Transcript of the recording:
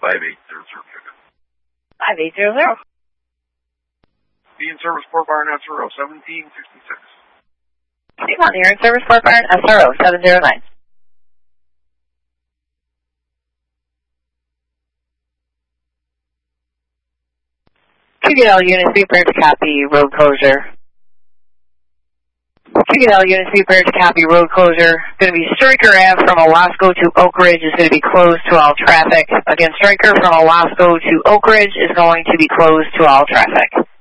5800. 5800. Be in service, Port Byron, SRO 1766. Come on, you're in service, Port Byron, SRO 709. QDL unit sweepers, copy road closure. QDL unit sweepers, copy road closure. Going to be Stryker Ave from Owasco to Oak Ridge is going to be closed to all traffic. Again, Stryker from Owasco to Oak Ridge is going to be closed to all traffic.